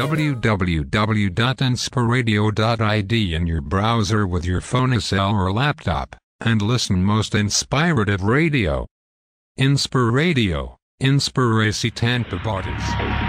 www.inspiradio.id in your browser with your phone, cell or laptop, and listen most inspirative radio. Inspiradio, Inspiracy Tanpa Borders.